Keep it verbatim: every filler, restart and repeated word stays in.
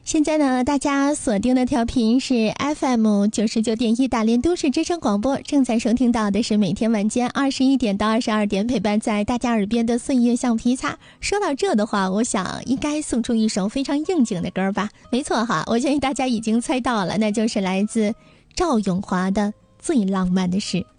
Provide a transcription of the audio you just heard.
现在呢，大家锁定的调频是 F M 九十九点一大连都市之声广播，正在收听到的是每天晚间二十一点到二十二点陪伴在大家耳边的岁月橡皮擦。说到这的话，我想应该送出一首非常应景的歌吧。没错哈，我相信大家已经猜到了，那就是来自赵咏华的《最浪漫的事》。